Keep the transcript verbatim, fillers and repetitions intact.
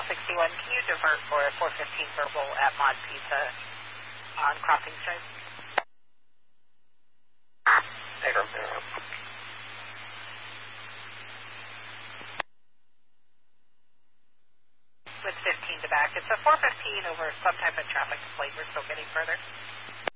sixty-one, can you divert for a four fifteen verbal at Mod Pizza on Crossing Stripe? Zero, zero. With fifteen to back. It's a four fifteen over some type of traffic complaint. We're still getting further.